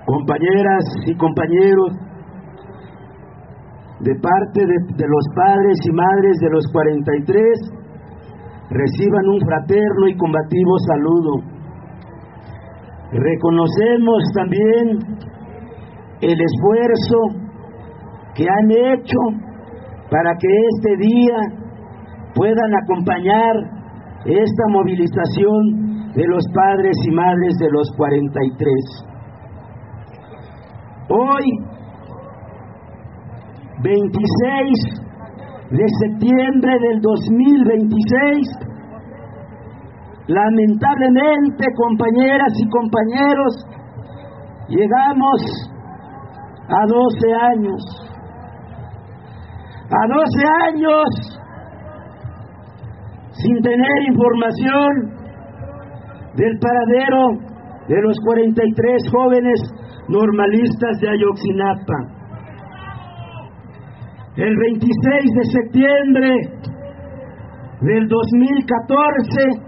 Compañeras y compañeros, de parte de los padres y madres de los 43, reciban un fraterno y combativo saludo. Reconocemos también el esfuerzo que han hecho para que este día puedan acompañar esta movilización de los padres y madres de los 43. Hoy, 26 de septiembre del 2026, lamentablemente, compañeras y compañeros, llegamos a 12 años. A 12 años sin tener información del paradero de los 43 jóvenes normalistas de Ayotzinapa. El 26 de septiembre del 2014,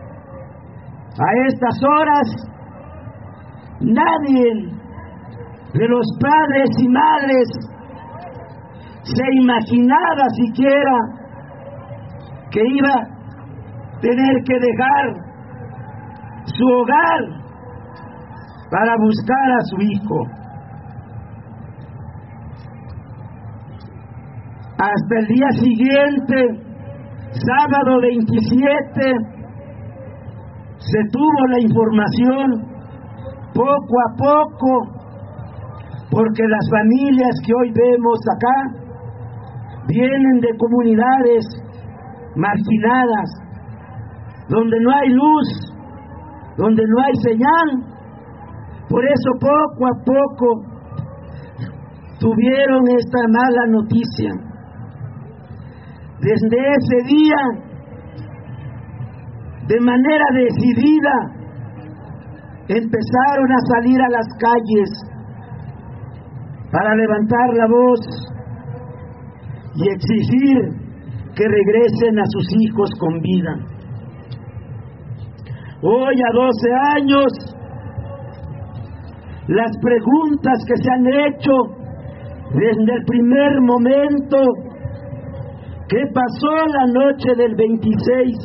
a estas horas, nadie de los padres y madres se imaginaba siquiera que iba a tener que dejar su hogar para buscar a su hijo. Hasta el día siguiente, sábado 27, se tuvo la información poco a poco, porque las familias que hoy vemos acá vienen de comunidades marginadas, donde no hay luz, donde no hay señal. Por eso poco a poco tuvieron esta mala noticia. Desde ese día, de manera decidida, empezaron a salir a las calles para levantar la voz y exigir que regresen a sus hijos con vida. Hoy, a 12 años, las preguntas que se han hecho desde el primer momento, ¿qué pasó la noche del 26?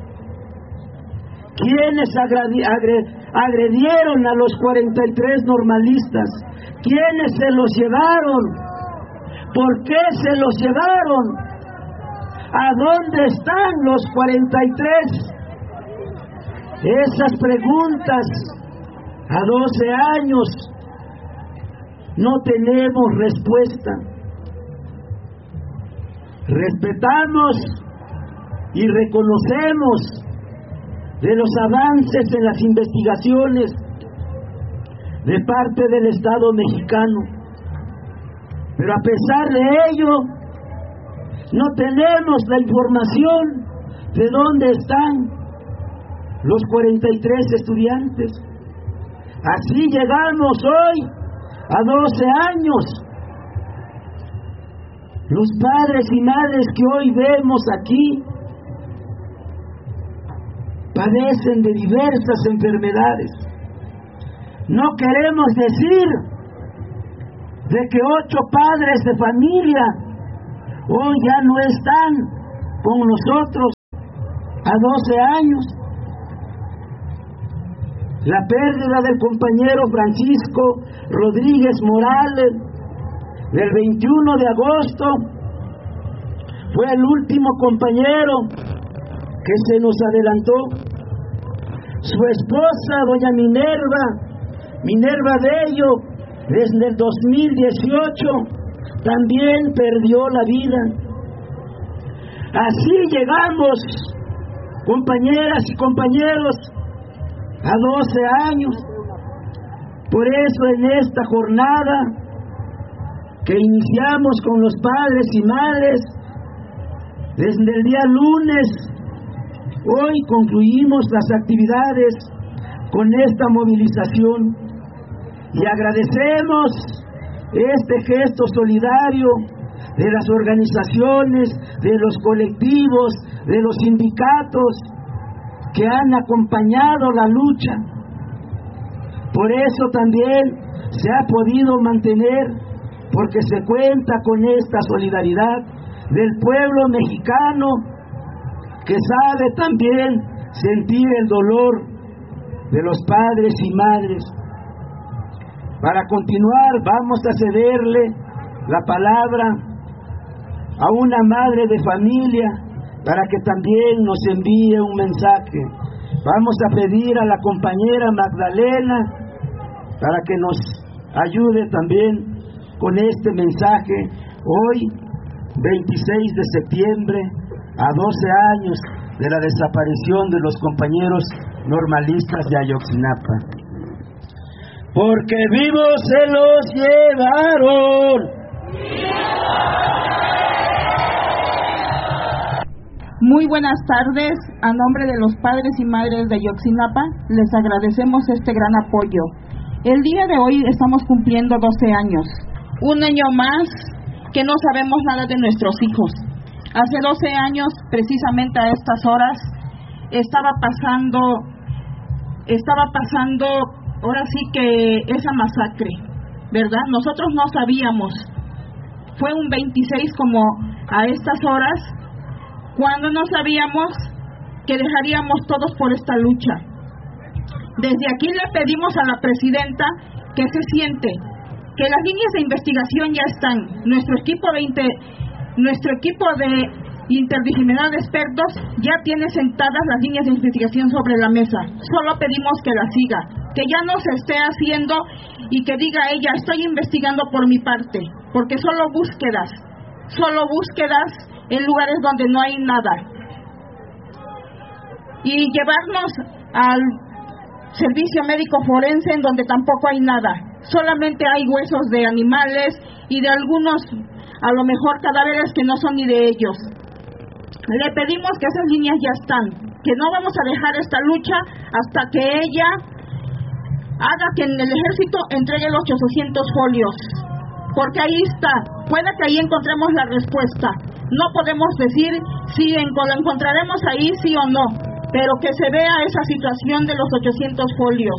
¿Quiénes agredieron a los 43 normalistas? ¿Quiénes se los llevaron? ¿Por qué se los llevaron? ¿A dónde están los 43? Esas preguntas, a 12 años, no tenemos respuesta. Respetamos y reconocemos de los avances en las investigaciones de parte del Estado mexicano, pero a pesar de ello, no tenemos la información de dónde están los 43 estudiantes. Así llegamos hoy a 12 años. Los padres y madres que hoy vemos aquí padecen de diversas enfermedades. No queremos decir de que 8 padres de familia hoy ya no están con nosotros a 12 años. La pérdida del compañero Francisco Rodríguez Morales del 21 de agosto fue el último compañero que se nos adelantó. Su esposa, doña Minerva Bello, desde el 2018 también perdió la vida. Así llegamos, compañeras y compañeros, a 12 años. Por eso en esta jornada que iniciamos con los padres y madres desde el día lunes, hoy concluimos las actividades con esta movilización y agradecemos este gesto solidario de las organizaciones, de los colectivos, de los sindicatos que han acompañado la lucha. Por eso también se ha podido mantener, porque se cuenta con esta solidaridad del pueblo mexicano, que sabe también sentir el dolor de los padres y madres. Para continuar, vamos a cederle la palabra a una madre de familia para que también nos envíe un mensaje. Vamos a pedir a la compañera Magdalena para que nos ayude también con este mensaje. Hoy, 26 de septiembre, a 12 años de la desaparición de los compañeros normalistas de Ayotzinapa. Porque vivos se los llevaron. Muy buenas tardes. A nombre de los padres y madres de Ayotzinapa, les agradecemos este gran apoyo. El día de hoy estamos cumpliendo 12 años. Un año más que no sabemos nada de nuestros hijos. Hace 12 años, precisamente a estas horas, estaba pasando ahora sí que esa masacre, ¿verdad? Nosotros no sabíamos. Fue un 26 como a estas horas, cuando no sabíamos que dejaríamos todos por esta lucha. Desde aquí le pedimos a la presidenta que se siente, que las líneas de investigación ya están. Nuestro equipo de interdisciplinar de expertos ya tiene sentadas las líneas de investigación sobre la mesa. Solo pedimos que la siga, que ya no se esté haciendo y que diga ella, estoy investigando por mi parte, porque solo búsquedas en lugares donde no hay nada. Y llevarnos al servicio médico forense en donde tampoco hay nada. Solamente hay huesos de animales y de algunos, a lo mejor, cadáveres que no son ni de ellos. Le pedimos que esas líneas ya están, que no vamos a dejar esta lucha hasta que ella haga que en el ejército entregue los 800 folios, porque ahí está, puede que ahí encontremos la respuesta. No podemos decir si la encontraremos ahí, sí o no, pero que se vea esa situación de los 800 folios.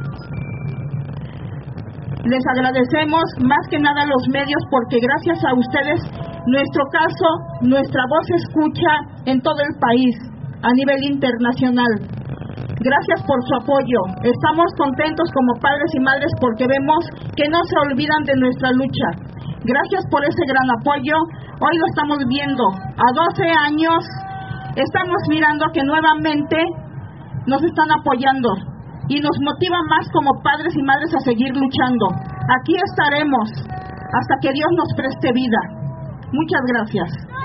Les agradecemos más que nada a los medios, porque gracias a ustedes nuestro caso, nuestra voz se escucha en todo el país, a nivel internacional. Gracias por su apoyo. Estamos contentos como padres y madres porque vemos que no se olvidan de nuestra lucha. Gracias por ese gran apoyo. Hoy lo estamos viendo. A 12 años estamos mirando que nuevamente nos están apoyando y nos motiva más como padres y madres a seguir luchando. Aquí estaremos hasta que Dios nos preste vida. Muchas gracias.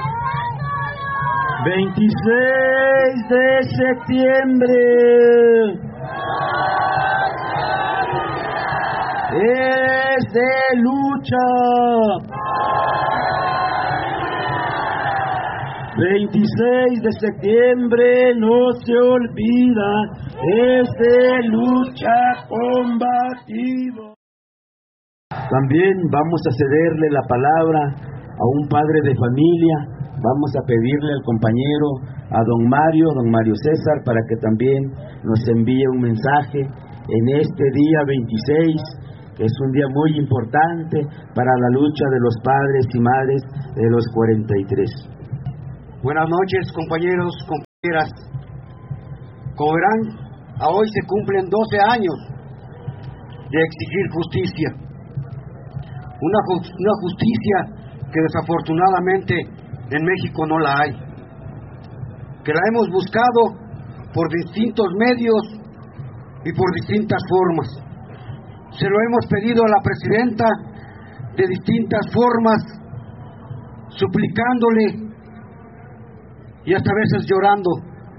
26 de septiembre es de lucha. 26 de septiembre no se olvida, es de lucha combativo. También vamos a cederle la palabra a un padre de familia. Vamos a pedirle al compañero, a don Mario César, para que también nos envíe un mensaje en este día 26, que es un día muy importante para la lucha de los padres y madres de los 43. Buenas noches, compañeros, compañeras. Como verán, a hoy se cumplen 12 años de exigir justicia. Una justicia que desafortunadamente en México no la hay. Que la hemos buscado por distintos medios y por distintas formas. Se lo hemos pedido a la presidenta de distintas formas, suplicándole y hasta a veces llorando,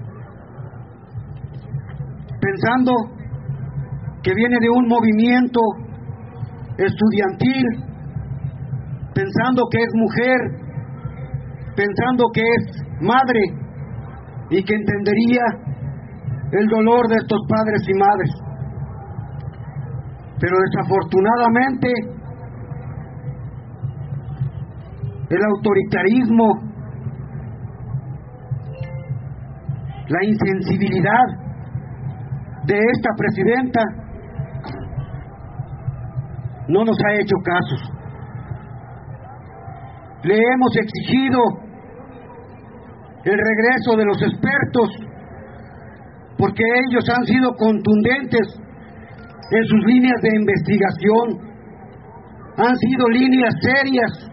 pensando que viene de un movimiento estudiantil, pensando que es mujer, pensando que es madre y que entendería el dolor de estos padres y madres. Pero desafortunadamente el autoritarismo, la insensibilidad de esta presidenta no nos ha hecho caso. Le hemos exigido el regreso de los expertos porque ellos han sido contundentes en sus líneas de investigación, han sido líneas serias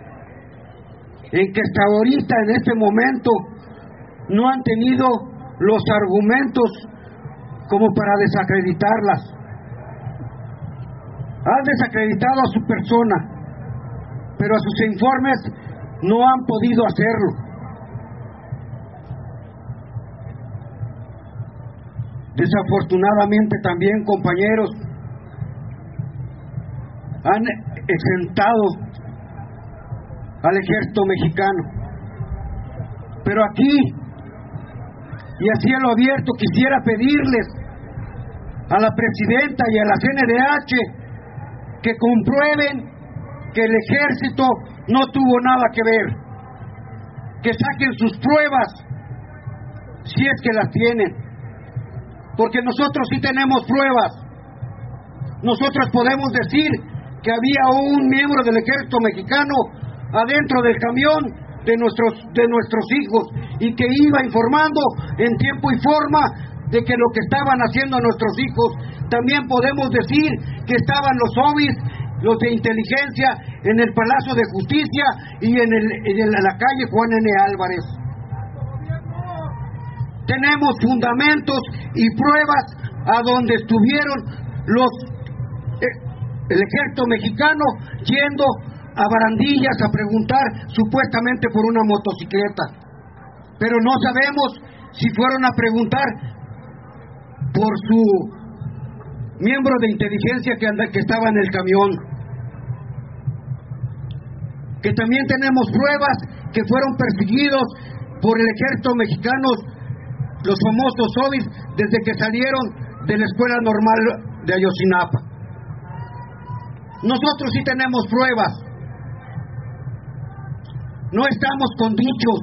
en que hasta ahorita, en este momento, no han tenido los argumentos como para desacreditarlas. Han desacreditado a su persona, pero a sus informes no han podido hacerlo. Desafortunadamente también, compañeros, han exentado al ejército mexicano. Pero aquí, y a cielo abierto, quisiera pedirles a la presidenta y a la CNDH que comprueben que el ejército no tuvo nada que ver, que saquen sus pruebas si es que las tienen, porque nosotros sí tenemos pruebas. Nosotros podemos decir que había un miembro del ejército mexicano adentro del camión de nuestros hijos y que iba informando en tiempo y forma de que lo que estaban haciendo nuestros hijos. También podemos decir que estaban los OVIs, los de inteligencia, en el Palacio de Justicia y en la calle Juan N. Álvarez. Tenemos fundamentos y pruebas a donde estuvieron el ejército mexicano yendo a barandillas a preguntar supuestamente por una motocicleta, pero no sabemos si fueron a preguntar por su miembro de inteligencia que estaba en el camión. Que también tenemos pruebas que fueron perseguidos por el ejército mexicano, los famosos OVIs, desde que salieron de la escuela normal de Ayotzinapa. Nosotros sí tenemos pruebas. No estamos con dichos.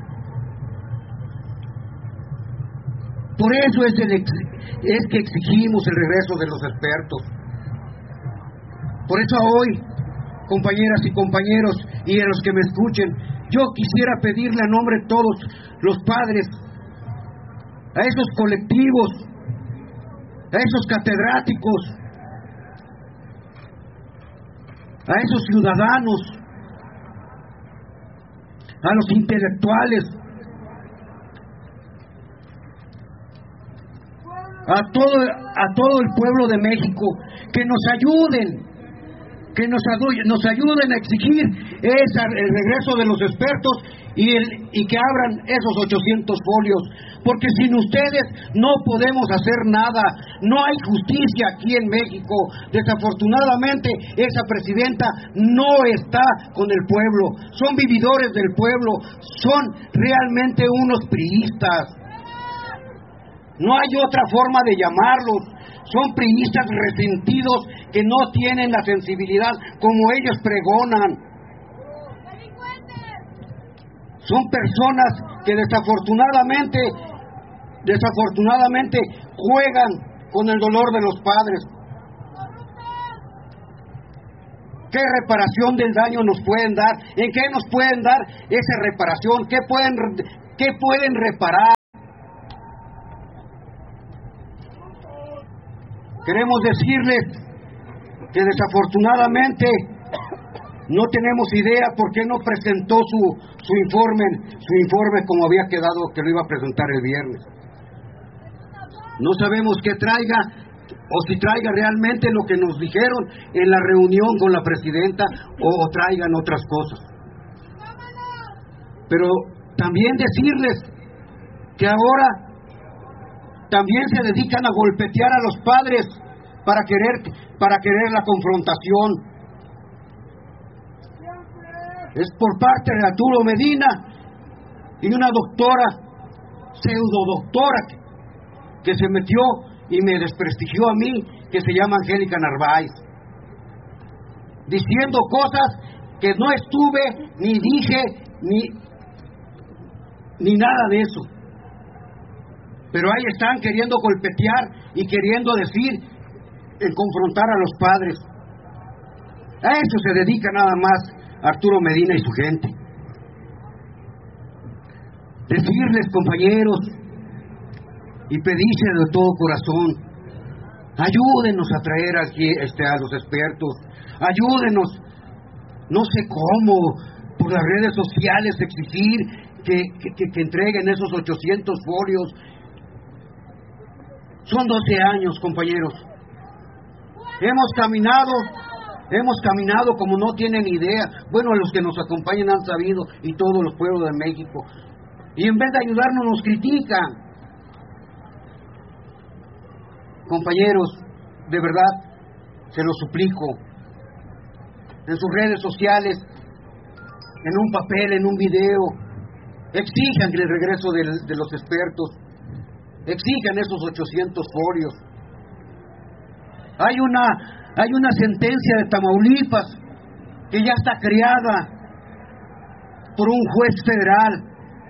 Por eso es que exigimos el regreso de los expertos. Por eso hoy, compañeras y compañeros, y a los que me escuchen, yo quisiera pedirle a nombre de todos los padres, a esos colectivos, a esos catedráticos, a esos ciudadanos, a los intelectuales, a todo el pueblo de México, que nos ayuden, nos ayuden a exigir el regreso de los expertos y que abran esos 800 folios, porque sin ustedes no podemos hacer nada. No hay justicia aquí en México. Desafortunadamente, esa presidenta no está con el pueblo. Son vividores del pueblo, son realmente unos priistas. No hay otra forma de llamarlos. Son priistas resentidos que no tienen la sensibilidad como ellos pregonan. Son personas que desafortunadamente juegan con el dolor de los padres. ¿Qué reparación del daño nos pueden dar? ¿En qué nos pueden dar esa reparación? ¿Qué pueden reparar? Queremos decirles que desafortunadamente no tenemos idea por qué no presentó su informe como había quedado que lo iba a presentar el viernes. No sabemos qué traiga o si traiga realmente lo que nos dijeron en la reunión con la presidenta o traigan otras cosas. Pero también decirles que ahora también se dedican a golpetear a los padres para querer la confrontación. Es por parte de Arturo Medina y una pseudo doctora que se metió y me desprestigió a mí, que se llama Angélica Narváez, diciendo cosas que no estuve, ni dije, ni nada de eso. Pero ahí están queriendo golpetear y queriendo decir, confrontar a los padres. A eso se dedica nada más Arturo Medina y su gente. Decirles, compañeros, y pedirse de todo corazón, ayúdenos a traer aquí a los expertos, ayúdenos, no sé cómo, por las redes sociales exigir que entreguen esos 800 folios. Son 12 años, compañeros. Hemos caminado como no tienen idea. Bueno, los que nos acompañan han sabido, y todos los pueblos de México. Y en vez de ayudarnos nos critican. Compañeros, de verdad, se los suplico, en sus redes sociales, en un papel, en un video, exijan el regreso de los expertos, exijan esos 800 folios. Hay una sentencia de Tamaulipas que ya está creada por un juez federal,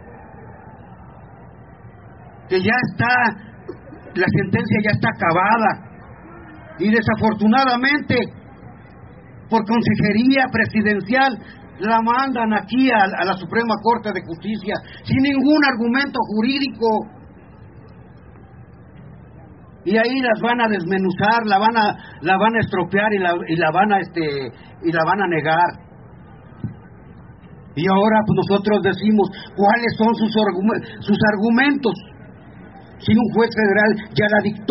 que ya está, la sentencia ya está acabada, y desafortunadamente por consejería presidencial la mandan aquí a la Suprema Corte de Justicia sin ningún argumento jurídico, y ahí las van a desmenuzar, la van a estropear y la van a negar. Y ahora pues nosotros decimos cuáles son sus argumentos, si un juez federal ya la dictó.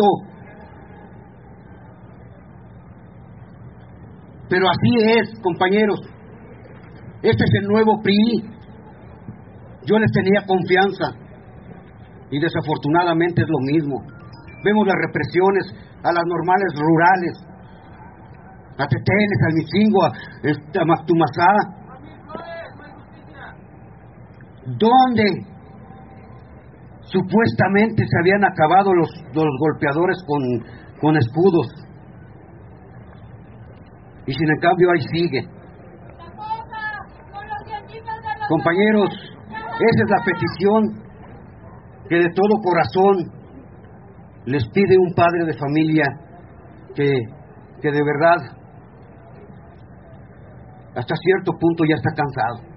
Pero así es, compañeros. Este es el nuevo PRI. Yo les tenía confianza y desafortunadamente es lo mismo. Vemos las represiones a las normales rurales, a Tetenes, a Micingo, a Mactumazá, donde supuestamente se habían acabado los golpeadores con escudos, y sin en cambio ahí sigue. Compañeros, esa es la petición que de todo corazón les pide un padre de familia que de verdad hasta cierto punto ya está cansado.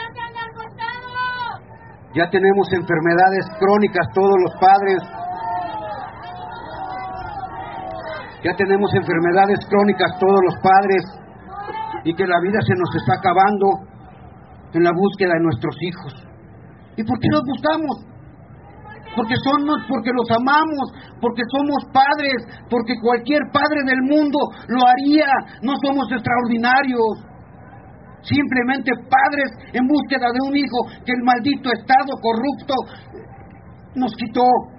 Ya tenemos enfermedades crónicas todos los padres. Ya tenemos enfermedades crónicas todos los padres, y que la vida se nos está acabando en la búsqueda de nuestros hijos. ¿Y por qué los buscamos? Porque los amamos, porque somos padres, porque cualquier padre del mundo lo haría. No somos extraordinarios, simplemente padres en búsqueda de un hijo que el maldito Estado corrupto nos quitó,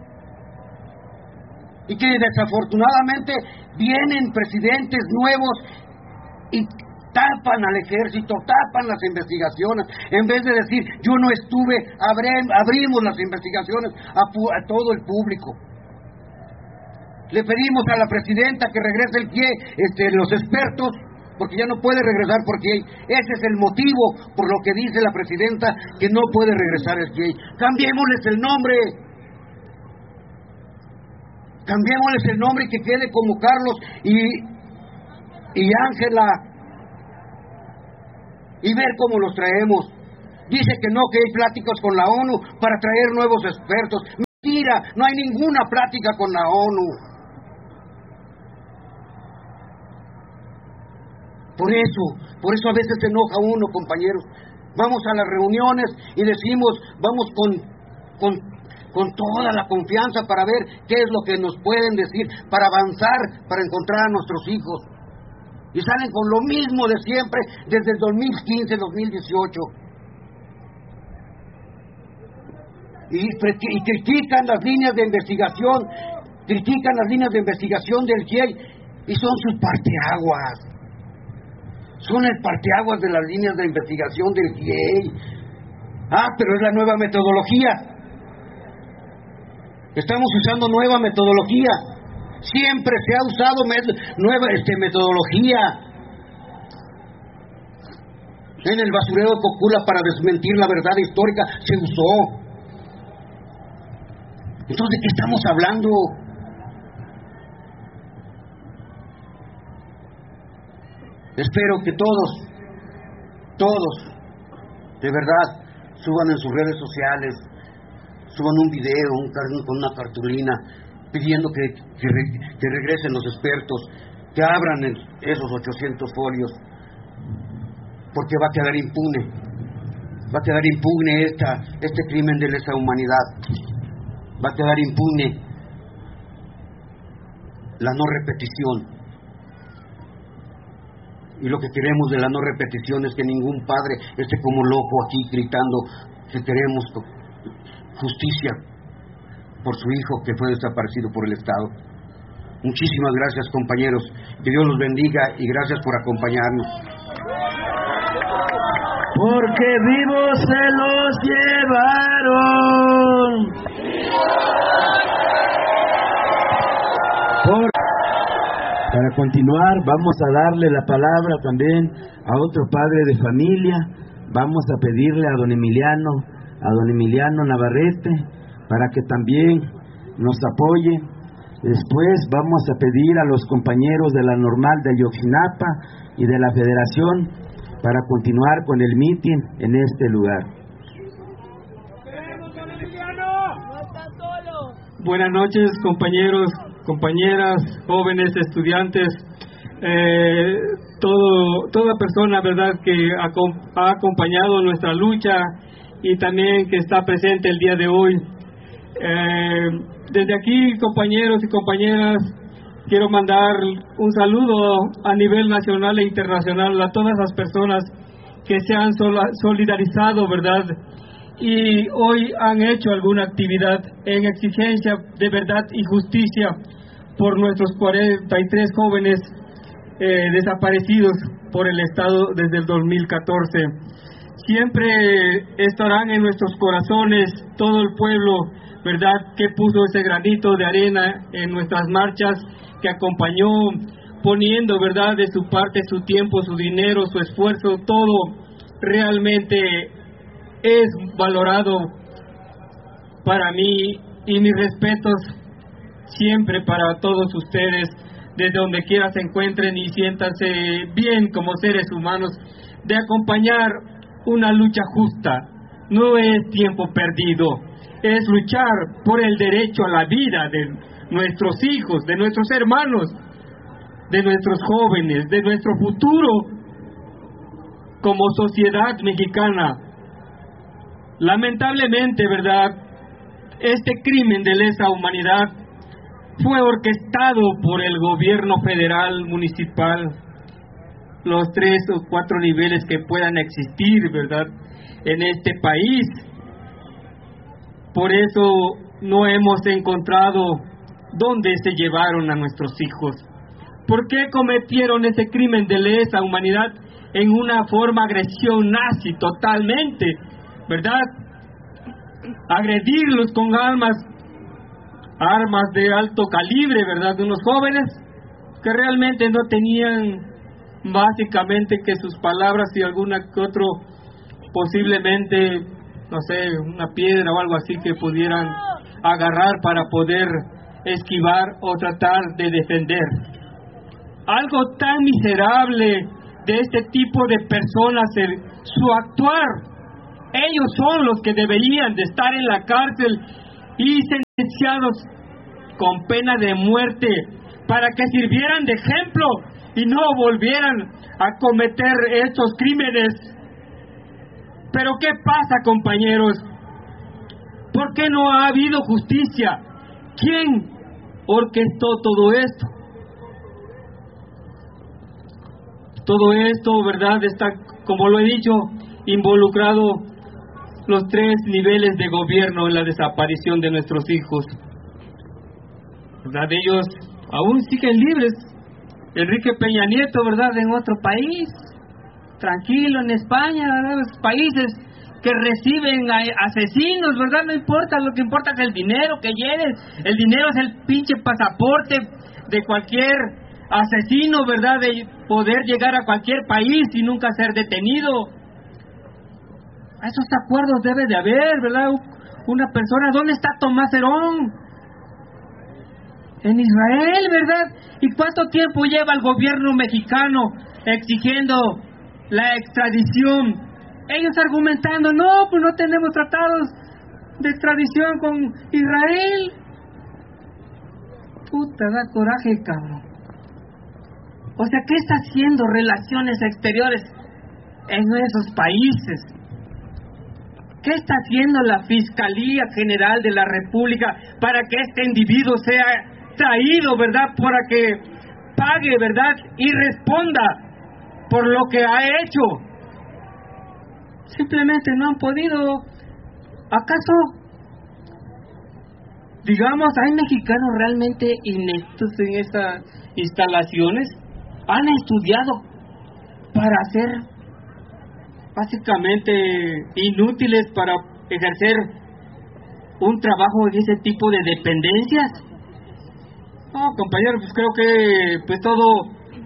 y que desafortunadamente vienen presidentes nuevos y tapan al ejército, tapan las investigaciones. En vez de decir yo no estuve, abrimos las investigaciones a todo el público. Le pedimos a la presidenta que regrese el pie, los expertos, porque ya no puede regresar porque ese es el motivo por lo que dice la presidenta que no puede regresar el pie. Cambiémosles el nombre. Cambiémosles el nombre y que quede como Carlos y Ángela, y ver cómo los traemos. Dice que hay pláticas con la ONU para traer nuevos expertos. Mentira, no hay ninguna plática con la ONU. Por eso a veces se enoja uno, compañeros. Vamos a las reuniones y decimos, vamos con toda la confianza para ver qué es lo que nos pueden decir, para avanzar, para encontrar a nuestros hijos. Y salen con lo mismo de siempre, desde el 2015, 2018. Y critican las líneas de investigación, del GIEI, y son sus parteaguas. Son el parteaguas de las líneas de investigación del GIEI. Pero es la nueva metodología. Estamos usando nueva metodología. Siempre se ha usado nueva metodología. En el basurero de Cocula, para desmentir la verdad histórica, se usó. Entonces, ¿de qué estamos hablando? Espero que todos, de verdad, suban en sus redes sociales, suban un video, con una cartulina, pidiendo que regresen los expertos, que abran esos 800 folios, porque va a quedar impune este crimen de lesa humanidad, va a quedar impune la no repetición. Y lo que queremos de la no repetición es que ningún padre esté como loco aquí gritando que queremos justicia por su hijo que fue desaparecido por el Estado. Muchísimas gracias, compañeros, que Dios los bendiga y gracias por acompañarnos. Porque vivos se los llevaron. Para continuar, vamos a darle la palabra también a otro padre de familia. Vamos a pedirle a don Emiliano Navarrete, para que también nos apoye. Después vamos a pedir a los compañeros de la Normal de Ayotzinapa y de la Federación para continuar con el mitin en este lugar. Buenas noches, compañeros, compañeras, jóvenes, estudiantes, toda persona, verdad, que ha acompañado nuestra lucha y también que está presente el día de hoy. Desde aquí, compañeros y compañeras, quiero mandar un saludo a nivel nacional e internacional a todas las personas que se han solidarizado, verdad, y hoy han hecho alguna actividad en exigencia de verdad y justicia por nuestros 43 jóvenes desaparecidos por el Estado desde el 2014. Siempre estarán en nuestros corazones todo el pueblo, verdad, que puso ese granito de arena en nuestras marchas, que acompañó poniendo, verdad, de su parte su tiempo, su dinero, su esfuerzo, todo realmente es valorado para mí, y mis respetos siempre para todos ustedes, desde donde quiera se encuentren, y siéntanse bien como seres humanos de acompañar una lucha justa. No es tiempo perdido, es luchar por el derecho a la vida de nuestros hijos, de nuestros hermanos, de nuestros jóvenes, de nuestro futuro como sociedad mexicana. Lamentablemente, verdad, este crimen de lesa humanidad fue orquestado por el gobierno federal, municipal, los 3 o 4 niveles que puedan existir, verdad, en este país. Por eso no hemos encontrado dónde se llevaron a nuestros hijos. ¿Por qué cometieron ese crimen de lesa humanidad en una forma de agresión nazi totalmente, verdad? Agredirlos con armas de alto calibre, verdad, de unos jóvenes que realmente no tenían básicamente que sus palabras y alguna que otro, posiblemente, no sé, una piedra o algo así que pudieran agarrar para poder esquivar o tratar de defender. Algo tan miserable de este tipo de personas, su actuar. Ellos son los que deberían de estar en la cárcel y sentenciados con pena de muerte para que sirvieran de ejemplo y no volvieran a cometer estos crímenes. Pero ¿qué pasa, compañeros? ¿Por qué no ha habido justicia? ¿Quién orquestó todo esto? Todo esto, verdad, está, como lo he dicho, involucrado los 3 niveles de gobierno en la desaparición de nuestros hijos. ¿Verdad? Ellos aún siguen libres. Enrique Peña Nieto, ¿verdad?, en otro país, tranquilo en España, ¿verdad? Los países que reciben a asesinos, ¿verdad? No importa, lo que importa es el dinero que lleven. El dinero es el pinche pasaporte de cualquier asesino, ¿verdad?, de poder llegar a cualquier país y nunca ser detenido. Esos acuerdos debe de haber, ¿verdad? Una persona, ¿dónde está Tomás Herón? En Israel, ¿verdad? ¿Y cuánto tiempo lleva el gobierno mexicano exigiendo la extradición. Ellos argumentando, no, pues no tenemos tratados de extradición con Israel. Puta, da coraje, cabrón. O sea, ¿qué está haciendo Relaciones Exteriores en esos países? ¿Qué está haciendo la Fiscalía General de la República para que este individuo sea traído, verdad, para que pague, verdad, y responda por lo que ha hecho? Simplemente no han podido. ¿Acaso, digamos, hay mexicanos realmente ineptos en estas instalaciones? ¿Han estudiado para ser básicamente inútiles para ejercer un trabajo en ese tipo de dependencias? No, compañeros, pues creo que pues todo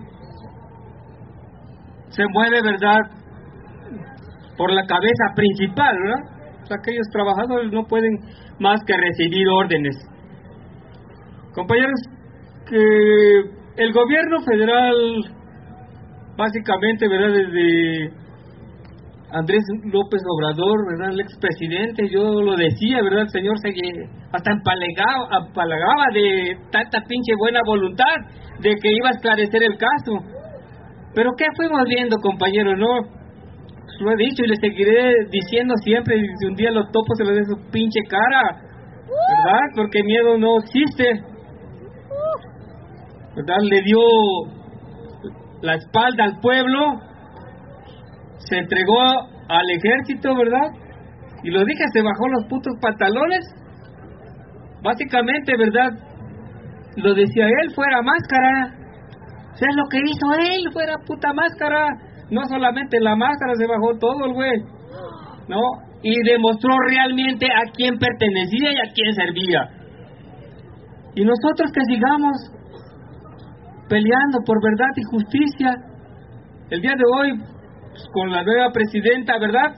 se mueve, ¿verdad?, por la cabeza principal, ¿verdad? O sea, aquellos trabajadores no pueden más que recibir órdenes. Compañeros, que el gobierno federal, básicamente, ¿verdad?, desde Andrés López Obrador, ¿verdad?, el expresidente, yo lo decía, ¿verdad?, el señor hasta empalagaba de tanta pinche buena voluntad de que iba a esclarecer el caso. Pero ¿qué fuimos viendo, compañeros? No, lo he dicho y le seguiré diciendo siempre, y si un día lo topo se lo dé su pinche cara, ¿verdad? Porque miedo no existe, ¿verdad? Le dio la espalda al pueblo, se entregó al ejército, ¿verdad? Y lo dije, se bajó los putos pantalones. Básicamente, ¿verdad?, lo decía él, fuera máscara. O sea, es lo que hizo él, fuera puta máscara. No solamente la máscara, se bajó todo el güey, ¿no? Y demostró realmente a quién pertenecía y a quién servía. Y nosotros que sigamos peleando por verdad y justicia, el día de hoy, pues, con la nueva presidenta, ¿verdad?,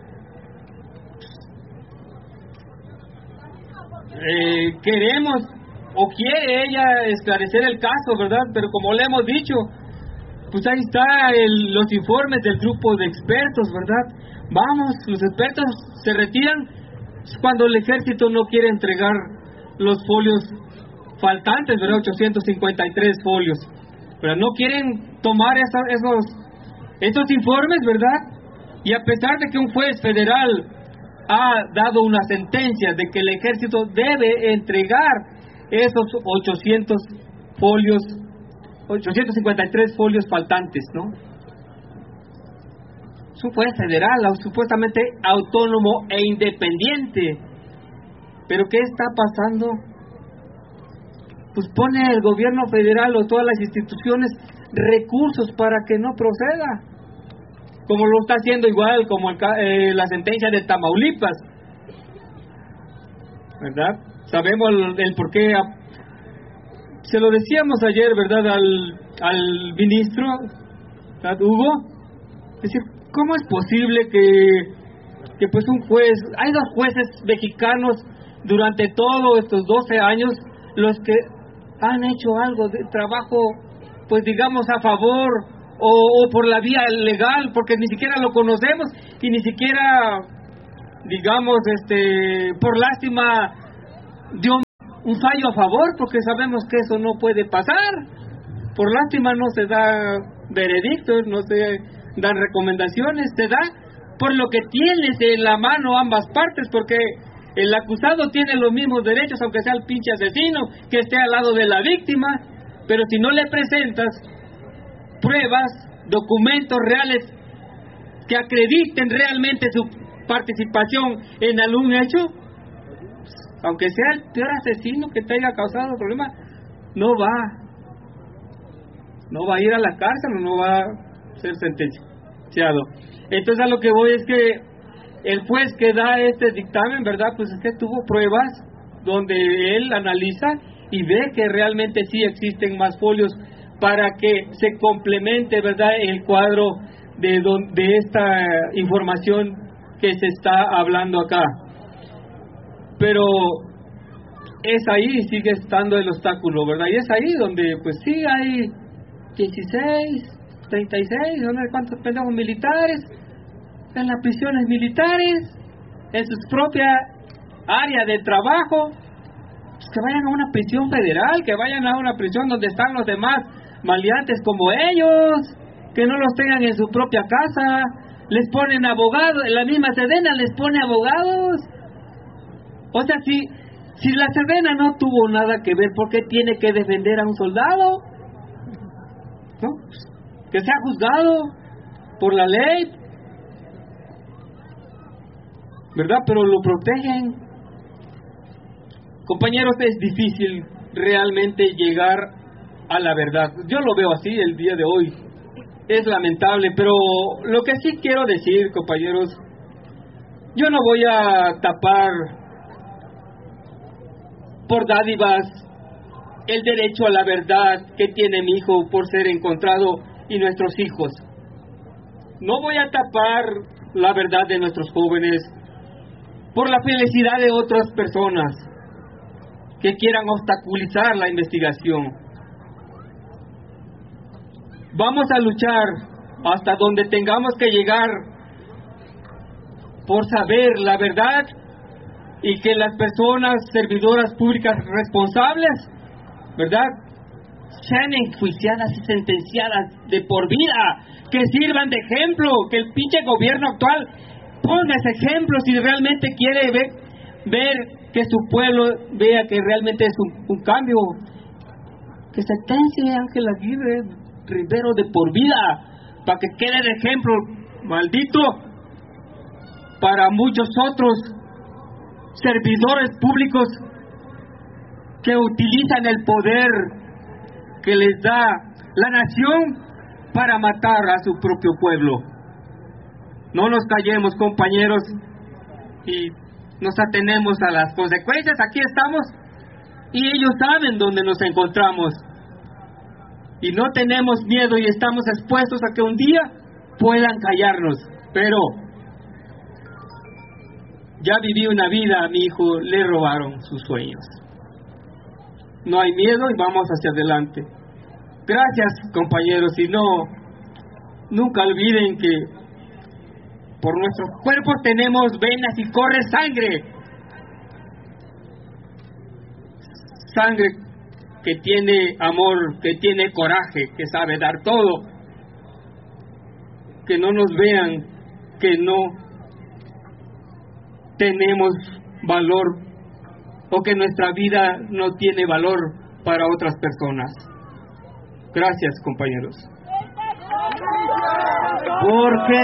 queremos o quiere ella esclarecer el caso, ¿verdad? Pero como le hemos dicho, pues ahí está los informes del grupo de expertos, ¿verdad? Vamos, los expertos se retiran cuando el ejército no quiere entregar los folios faltantes, ¿verdad? 853 folios, pero no quieren tomar esos informes, ¿verdad? Y a pesar de que un juez federal ha dado una sentencia de que el ejército debe entregar esos 853 folios faltantes, ¿no? Es un juez federal, supuestamente autónomo e independiente. Pero ¿qué está pasando? Pues pone el gobierno federal o todas las instituciones recursos para que no proceda, como lo está haciendo igual como la sentencia de Tamaulipas, ¿verdad? Sabemos el por qué. Se lo decíamos ayer, ¿verdad?, al ministro, ¿verdad?, Hugo. Es decir, ¿cómo es posible que pues un juez, hay dos jueces mexicanos durante todos estos 12 años los que han hecho algo de trabajo, pues digamos a favor o por la vía legal, porque ni siquiera lo conocemos y ni siquiera, digamos, por lástima dio un fallo a favor, porque sabemos que eso no puede pasar? Por lástima no se da veredictos, no se dan recomendaciones, se da por lo que tienes en la mano ambas partes, porque el acusado tiene los mismos derechos, aunque sea el pinche asesino que esté al lado de la víctima, pero si no le presentas pruebas, documentos reales que acrediten realmente su participación en algún hecho, aunque sea el peor asesino que te haya causado el problema, no va a ir a la cárcel o no va a ser sentenciado. Entonces a lo que voy es que el juez que da este dictamen, ¿verdad?, pues es que tuvo pruebas donde él analiza y ve que realmente sí existen más folios para que se complemente, ¿verdad?, el cuadro de esta información que se está hablando acá. Pero es ahí, sigue estando el obstáculo, ¿verdad? Y es ahí donde pues sí hay 16 36, no sé cuántos pendejos militares, en las prisiones militares, en sus propias áreas de trabajo. Pues que vayan a una prisión federal, que vayan a una prisión donde están los demás maleantes como ellos, que no los tengan en su propia casa. Les ponen abogados, la misma Sedena les pone abogados. O sea, si la Sedena no tuvo nada que ver, ¿por qué tiene que defender a un soldado? ¿No? Que sea juzgado por la ley, ¿verdad? Pero lo protegen. Compañeros, es difícil realmente llegar a la verdad. Yo lo veo así el día de hoy. Es lamentable, pero lo que sí quiero decir, compañeros, yo no voy a tapar por dádivas el derecho a la verdad que tiene mi hijo por ser encontrado y nuestros hijos. No voy a tapar la verdad de nuestros jóvenes por la felicidad de otras personas que quieran obstaculizar la investigación. Vamos a luchar hasta donde tengamos que llegar por saber la verdad y que las personas servidoras públicas responsables, ¿verdad?, sean enjuiciadas y sentenciadas de por vida, que sirvan de ejemplo, que el pinche gobierno actual ponga ese ejemplo si realmente quiere ver que su pueblo vea que realmente es un cambio. Que sentencie a Ángel Aguirre Rivero de por vida, para que quede de ejemplo, maldito, para muchos otros servidores públicos que utilizan el poder que les da la nación para matar a su propio pueblo. No nos callemos, compañeros, y nos atenemos a las consecuencias. Aquí estamos y ellos saben dónde nos encontramos. Y no tenemos miedo y estamos expuestos a que un día puedan callarnos. Pero ya viví una vida, a mi hijo le robaron sus sueños. No hay miedo y vamos hacia adelante. Gracias, compañeros, y nunca olviden que por nuestros cuerpos tenemos venas y corre sangre. Sangre que tiene amor, que tiene coraje, que sabe dar todo. Que no nos vean que no tenemos valor o que nuestra vida no tiene valor para otras personas. Gracias, compañeros. Porque